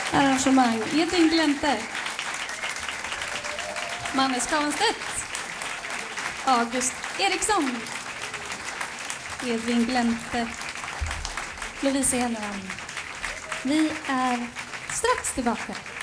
arrangemang. Edvin Glente. Mannes Kavenstedt. August Eriksson. Edvin Glente. Lovisa Henneman. Vi är strax tillbaka.